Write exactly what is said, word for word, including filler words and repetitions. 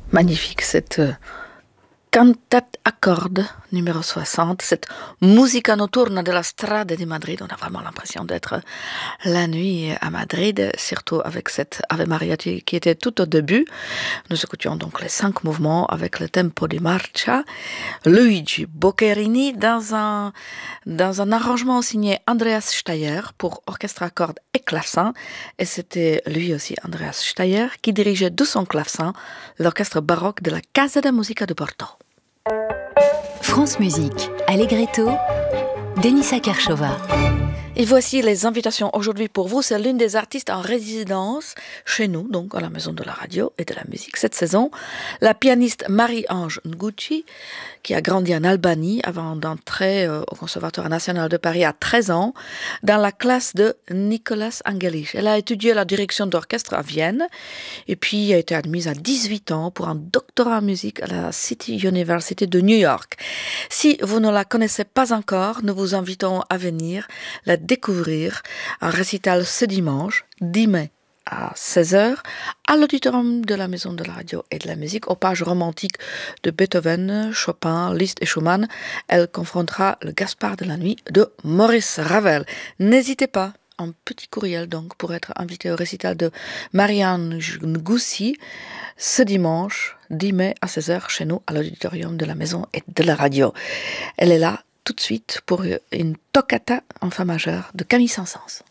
Magnifique cette euh, cantate à cordes numéro soixante, cette musica notturna de la Strada di Madrid. On a vraiment l'impression d'être la nuit à Madrid, surtout avec cette Ave Maria qui était tout au début. Nous écoutions donc les cinq mouvements avec le tempo di marcia. Luigi Boccherini dans un, dans un arrangement signé Andreas Steyr pour orchestre à cordes et clavecin. Et c'était lui aussi, Andreas Steyr, qui dirigeait de son clavecin l'orchestre baroque de la Casa da Musica de Porto. France Musique, Allegretto, Denisa Kershova. Et voici les invitations aujourd'hui pour vous. C'est l'une des artistes en résidence chez nous, donc à la Maison de la Radio et de la Musique cette saison. La pianiste Marie-Ange Nguci, qui a grandi en Albanie avant d'entrer au Conservatoire national de Paris à treize ans, dans la classe de Nicolas Angelich. Elle a étudié la direction d'orchestre à Vienne et puis a été admise à dix-huit ans pour un doctorat en musique à la City University de New York. Si vous ne la connaissez pas encore, nous vous invitons à venir la découvrir. Un récital ce dimanche, dix mai à seize heures, à l'auditorium de la Maison de la Radio et de la Musique, aux pages romantiques de Beethoven, Chopin, Liszt et Schumann. Elle confrontera le Gaspard de la nuit de Maurice Ravel. N'hésitez pas, un petit courriel donc pour être invité au récital de Marie-Ange Nguci ce dimanche, dix mai à seize heures, chez nous, à l'auditorium de la Maison et de la Radio. Elle est là tout de suite pour une toccata en fa majeur de Camille Saint-Saëns.